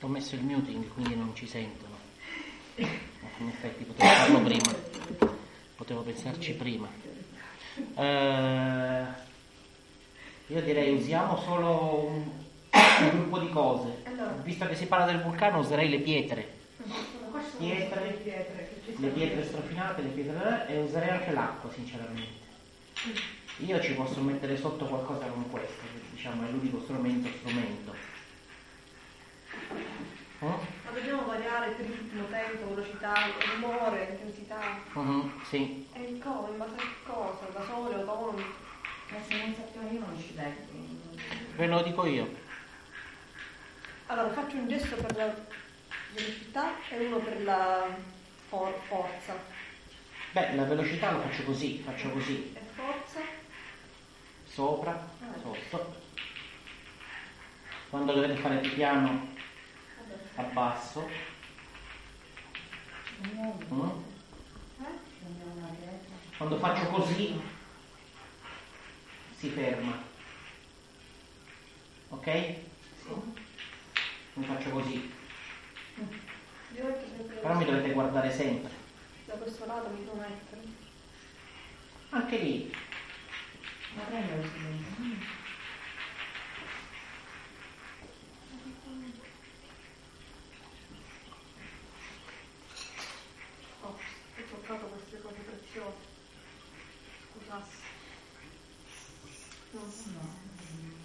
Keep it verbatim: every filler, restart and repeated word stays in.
ho messo il muting, quindi non ci sentono. In effetti potevo farlo prima, potevo pensarci prima. Eh, io direi usiamo solo un, un gruppo di cose. Visto che si parla del vulcano, userei le pietre. Pietre, le pietre strofinate, le pietre, e userei anche l'acqua, sinceramente. Io ci posso mettere sotto qualcosa come questo, che diciamo è l'unico strumento strumento. Mm? Ma dobbiamo variare il ritmo, tempo, velocità, rumore, intensità. Mm-hmm, sì. E il co, in base a che cosa? Da sole, autonomi? Ma se non sappiamo io non ci leggo. Ve lo dico io. Allora faccio un gesto per la velocità e uno per la for- forza. Beh, la velocità lo faccio così, faccio così. E forza? Sopra, Ah, sotto. Quando dovete fare più piano, abbasso. Mm? Quando faccio così, si ferma. Ok? Sì. Mi faccio così. Però mi dovete guardare sempre. Da questo lato mi devo mettere. Anche lì. Ma prendo il